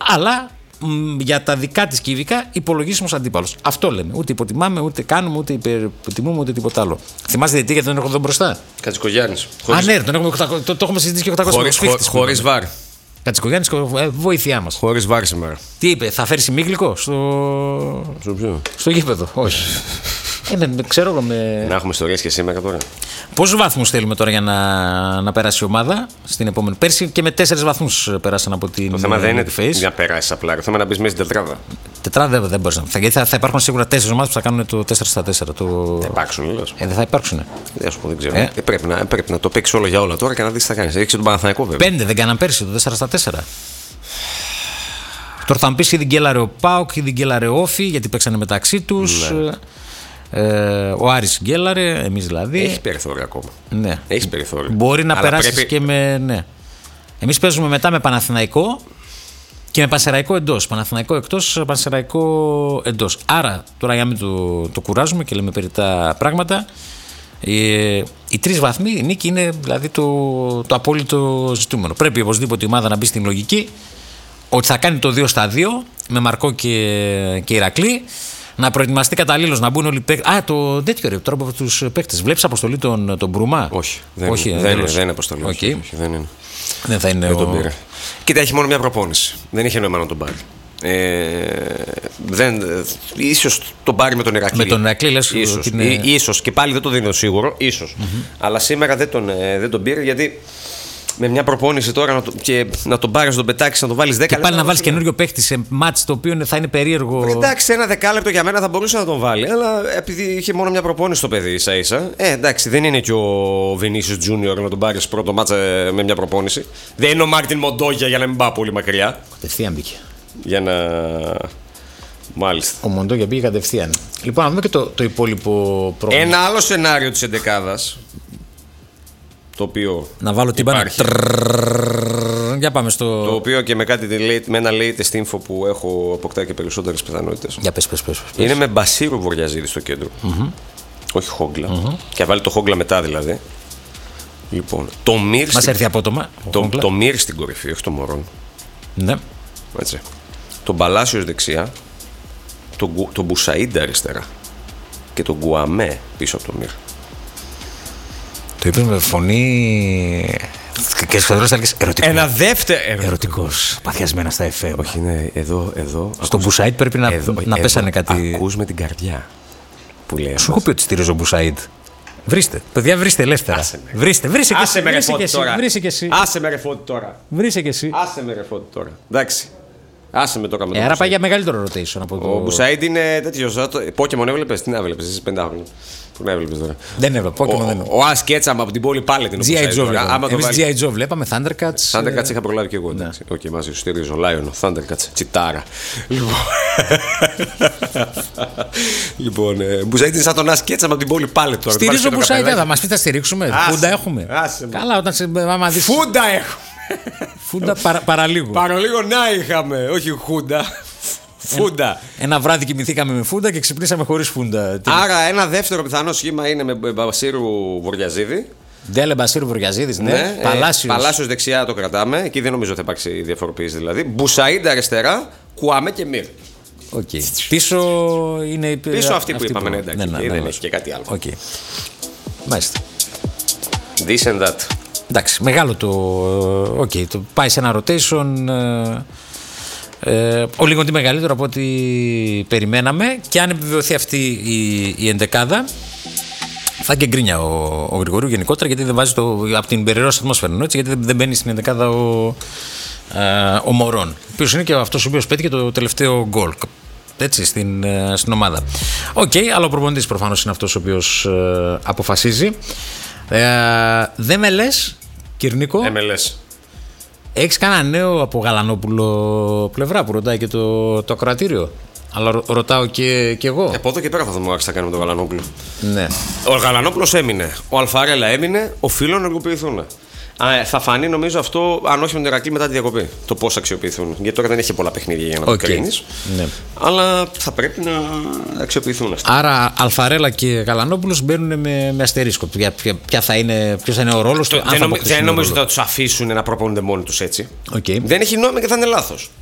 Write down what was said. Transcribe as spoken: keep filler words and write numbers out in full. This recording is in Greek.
Αλλά μ, για τα δικά της κυβικά υπολογίσιμος αντίπαλος. Αυτό λέμε. Ούτε υποτιμάμε, ούτε κάνουμε, ούτε υπερτιμούμε, ούτε τίποτα άλλο. Θυμάστε γιατί, γιατί τον έχω εδώ μπροστά. Κατσικογιάννης. Α, ναι, τον έχουμε, το, το, το έχουμε συζητήσει και οκτακόσια Χωρίς, χωρίς βάρ. Κατσικογιάννης, ε, βοήθειά μας. Χωρίς βάρ σήμερα. Τι είπε, θα φέρει ημίγλικο στο. Στο ποιο? Στο γήπεδο. Όχι. ε, δεν ξέρω εγώ με. Να έχουμε ιστορίες και σήμερα τώρα. Πόσους βαθμούς θέλουμε τώρα για να, να περάσει η ομάδα στην επόμενη? Πέρσι και με τέσσερις βαθμούς πέρασαν από την. Το θέμα δεν είναι face. να περάσει απλά. Το θέμα είναι να μπει μέσα στην τετράδα. Τετράδα δεν, δεν μπορεί να. Θα, γιατί θα, θα υπάρχουν σίγουρα τέσσερις ομάδες που θα κάνουν το τέσσερα στα τέσσερα. Το... Θα υπάρξουν, λες. Ε, δεν θα υπάρξουν. Δεν σου πω, δεν ξέρω. Ε? Ε, πρέπει, να, πρέπει να το παίξει όλο για όλα τώρα και να δει τι θα κάνει. Έχει τον Παναθηναϊκό βέβαια. Πέντε δεν κάναν πέρσι το τέσσερα στα τέσσερα. Τώρα θα μου πει ήδη γκέλαρε ο Πάοκ, ήδη γκέλαρε ο Όφη, γιατί παίξανε μεταξύ του. Ναι. Ε, ο Άρης γκέλαρε, εμείς δηλαδή. Έχει περιθώριο ακόμα. Ναι. Έχει περιθώριο. Μπορεί να περάσει πρέπει... και με. Ναι. Εμείς παίζουμε μετά με Παναθηναϊκό και με Πανσεραϊκό εντός. Παναθηναϊκό εκτός, Πανσεραϊκό εντός. Άρα, τώρα για να μην το, το κουράζουμε και λέμε περί τα πράγματα, ε, οι τρεις βαθμοί, η νίκη είναι δηλαδή το, το απόλυτο ζητούμενο. Πρέπει οπωσδήποτε η ομάδα να μπει στην λογική ότι θα κάνει το δύο στα δύο με Μαρκό και, και Ηρακλή. Να προετοιμαστεί καταλήλως, να μπουν όλοι οι παίκτες. Α, το τέτοιο ρε, τώρα από τους παίκτες. Βλέπεις αποστολή τον, τον Μπρούμα? Όχι, δεν, όχι, είναι, δεν, είναι, δεν είναι αποστολή. Okay. Όχι, όχι, δεν είναι. Δεν θα είναι. Δεν ο... τον πήρε. Κοίτα, έχει μόνο μια προπόνηση. Δεν είχε νόημα να τον πάρει. Ε, δεν, ίσως τον πάρει με τον Ηρακλή. Με τον Ηρακλή, λες. Ίσως, είναι... ή, ίσως και πάλι δεν το δίνω σίγουρο. Ίσως. Mm-hmm. Αλλά σήμερα δεν τον, δεν τον πήρε γιατί. Με μια προπόνηση τώρα να το, και να τον πάρει, να τον πετάξει, να τον βάλει δέκα. Και πάλι να βάλει καινούριο παίχτη σε μάτς το οποίο θα είναι περίεργο. Εντάξει, ένα δεκάλεπτο για μένα θα μπορούσε να τον βάλει. Αλλά επειδή είχε μόνο μια προπόνηση το παιδί ίσα ίσα. Ε, εντάξει, δεν είναι και ο Βινίσιους Τζούνιορ να τον πάρει πρώτο μάτσα με μια προπόνηση. Δεν είναι ο Μάρτιν Μοντόγια για να μην πάω πολύ μακριά. Κατευθείαν μπήκε. Για να. Μάλιστα. Ο Μοντόγια μπήκε κατευθείαν. Λοιπόν, να δούμε και το, το υπόλοιπο πρόβλημα. Ένα άλλο σενάριο τη εντεκάδας. Το οποίο να βάλω την πάνω. Για πάμε στο. Το οποίο και με, κάτι, με ένα latest info που έχω αποκτά και περισσότερες πιθανότητες. Για πες, πες, πες, πες. Είναι με Μπασίρου Βοριαζίδη στο κέντρο. Mm-hmm. Όχι Χόγκλα. Mm-hmm. Και θα βάλει το Χόγκλα μετά δηλαδή. Λοιπόν, το Μύρ. Μας έρθει απότομα. Το, το Μύρ στην κορυφή, όχι το Μωρόν. Ναι. Έτσι. Το Μπαλάσιος δεξιά. Το, το Μπουσαΐντα αριστερά. Και το Γκουαμέ πίσω από το Μύρ. Το είπε με φωνή. Και σχεδόν θα έλεγες ερωτικό. Ένα δεύτερο. Ερωτικός. Παθιασμένα στα εφ εμ. Όχι, είναι εδώ. εδώ στο Μπουσαΐντ πρέπει να, εδώ, να εδώ, πέσανε κάτι. Ακούς με την καρδιά. Που λέει. Σου έχω πει ότι στηρίζω Μπουσαΐντ. Βρίστε. Παιδιά, βρίστε ελεύθερα. Άσε με. Βρίστε, βρίστε και Άσε με ρε φώτη τώρα. Βρίστε και εσύ. Άσε με ρε φώτη τώρα. Βρίστε και εσύ. Άσε με ρε φώτη τώρα. Εντάξει. Άσε με τώρα με το. Άρα πάει για μεγαλύτερο rotation από το. Ο Μπουσαΐντ είναι τέτοιο. Πόκεμον έβλεπες. Τι να έβλεπες εσύ πέντε χρόνια. Πού να έβλεπες τώρα. Δεν έβλεπα. Πόκεμον δεν έβλεπα. Ο Άς Κέτσαμ από την πόλη πάλι την τζι άι Joe. Εμείς τζι άι Joe βλέπαμε. Thundercats. Thundercats είχα προλάβει και εγώ. Οκ, μαζί σου στηρίζω. Lion, Thundercats, Τσιτάρα. Λοιπόν, Μπουσαΐντ είναι σαν τον Άς Κέτσαμ από την πόλη πάλι τώρα. Στηρίζω Μπουσαΐντ. Θα μας πει θα στηρίξουμε. Φούντα έχουμε. Καλά, όταν σε. Φούντα έχουμε. Φούντα παραλίγο. Παραλίγο να είχαμε, όχι χούντα. Φούντα. Ένα βράδυ κοιμηθήκαμε με φούντα και ξυπνήσαμε χωρίς φούντα. Άρα, ένα δεύτερο πιθανό σχήμα είναι με Μπασίρου Βοριαζίδη. Ντέλε Μπασίρου Βοριαζίδης, ναι. ναι. Παλάσιος. Ε, Παλάσιος δεξιά το κρατάμε. Εκεί δεν νομίζω ότι θα υπάρξει διαφοροποίηση δηλαδή. Μπουσαΐντ αριστερά, Κουαμέ και Μύρ. Okay. Πίσω είναι. Πίσω αυτή, αυτή που είπαμε, ναι, εντάξει. Ναι, ναι, ναι, δεν ναι. έχει και κάτι άλλο. Okay. Μάλιστα. This and that. Εντάξει, μεγάλο το. Οκ, okay, το πάει σε ένα rotation. Ε, ο λίγο τι μεγαλύτερο από ό,τι περιμέναμε. Και αν επιβεβαιωθεί αυτή η, η εντεκάδα, θα και γκρίνια ο, ο Γρηγορίου γενικότερα, γιατί δεν βάζει το, από την περιραίωση ατμόσφαιρα. Έτσι, γιατί δεν, δεν μπαίνει στην εντεκάδα ο, ε, ο Μωρόν. Ο οποίος είναι και αυτός ο οποίος πέτυχε το τελευταίο γκολ. Έτσι, στην, στην ομάδα. Οκ, okay, αλλά ο προπονητής προφανώς είναι αυτός ο οποίος ε, αποφασίζει. Ε, δεν με λες, Κυρνίκο. Δεν με λες. Έχεις κανένα νέο από Γαλανόπουλο πλευρά που ρωτάει και το, το ακροατήριο? Αλλά ρωτάω και, και εγώ. Από εδώ και πέρα θα δούμε τι θα κάνουμε με τον Γαλανόπουλο. Ναι. Ο Γαλανόπουλος έμεινε. Ο Αλφαρέλα έμεινε. Οφείλουν να ενεργοποιηθούν. Θα φανεί νομίζω αυτό, αν όχι με τον Ηρακλή, μετά τη διακοπή. Το πώς θα αξιοποιηθούν. Γιατί τώρα δεν έχει πολλά παιχνίδια για να το okay. κρίνεις. Ναι. Αλλά θα πρέπει να αξιοποιηθούν αυτά. Άρα Αλφαρέλα και Γαλανόπουλος μπαίνουν με, με αστερίσκο. Ποια, ποια θα είναι, ποιος θα είναι ο ρόλος του. Δεν, νομι, δεν νομίζω ότι θα τους αφήσουν να προπονούνται μόνοι τους έτσι. Okay. Δεν έχει νόημα και θα είναι λάθος.